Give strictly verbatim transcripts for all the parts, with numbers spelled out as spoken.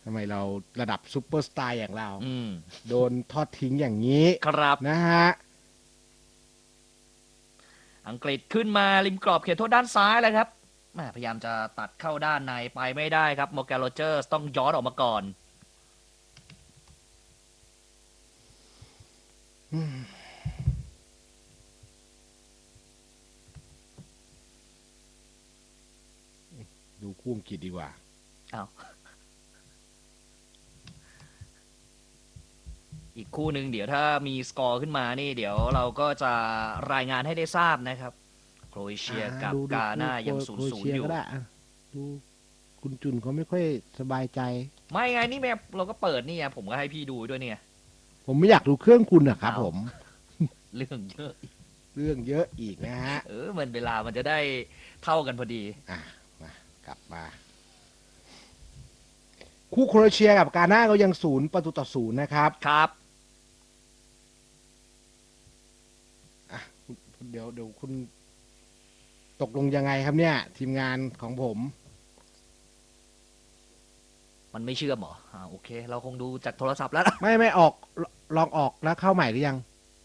ทำไมเราระดับซูเปอร์สตาร์อย่างเราอืมโดนทอดทิ้งอย่างนี้ครับนะฮะอังกฤษขึ้นมาริมกรอบเขตโทษด้านซ้ายแล้วครับแม่พยายามจะตัดเข้าด้านในไปไม่ได้ครับมอร์แกนโรเจอร์สต้องย้อนออกมาก่อนดูคู่อังกฤษดีกว่าอ้าวอีกคู่หนึ่งเดี๋ยวถ้ามีสกอร์ขึ้นมานี่เดี๋ยวเราก็จะรายงานให้ได้ทราบนะครับโครเอเชียกับดูดูกาหน้าคู่ยังศูนโครย์เอศูนเชีย์อยู่ก็ได้อะดูคุณจุนเขาไม่ค่อยสบายใจไม่ไงนี่แม่เราก็เปิดนี่ไงผมก็ให้พี่ดูด้วยเนี่ยผมไม่อยากดูเครื่องคุณนะครับอ้าวผมเรื่องเยอะเรื่องเยอะอีกนะฮะเออมันเวลามันจะได้เท่ากันพอดีอ่ะมากลับมา คู่โครเอเชียกับกาหน้าก็ยังศูนย์ประตูต่อศูนย์นะครับครับอ่ะเดี๋ยวเดี๋ยวคุณตกลงยังไงครับเนี่ย ทีมงานของผมมันไม่เชื่อมเหรออ่าโอเค เราคงดูจากโทรศัพท์แล้วนะไม่ไม่ออกลองออกแล้วเข้าใหม่หรือยัง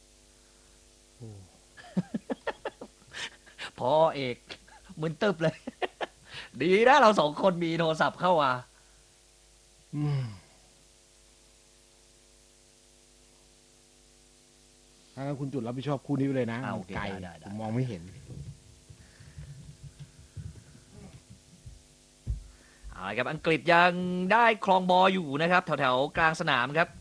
พอเอกมึนตึบเลย ดีนะเราสองคนมีโทรศัพท์เข้ามาอืมถ้างั้นคุณจุดรับผิดชอบคู่นี้ไปเลยนะอ่าโอมันเคไกลได้ได้ได้ผมมองไม่เห็นเอาละครับอังกฤษยังได้ครองบอลอยู่นะครับ แถวๆกลางสนามครับ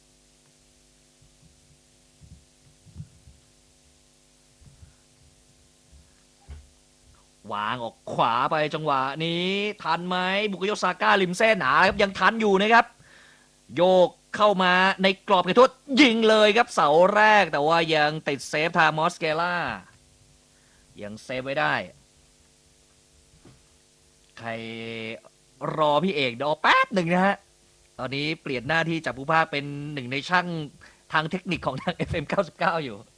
วางออกขวาไปจังหวะนี้ทันไหมบุกโยซาก้าริมเส้นหนาครับยังทันอยู่นะครับ โยกเข้ามาในกรอบเขตโทษยิงเลยครับเสาแรกแต่ว่ายังติดเซฟทางมอสเกล่ายังเซฟไว้ได้ ใครรอพี่เอกเดี๋ยวแป๊บหนึ่งนะฮะ ตอนนี้เปลี่ยนหน้าที่จากผู้ภาคเป็นหนึ่งในช่างทางเทคนิคของทาง เอฟ เอ็ม เก้าสิบเก้า อยู่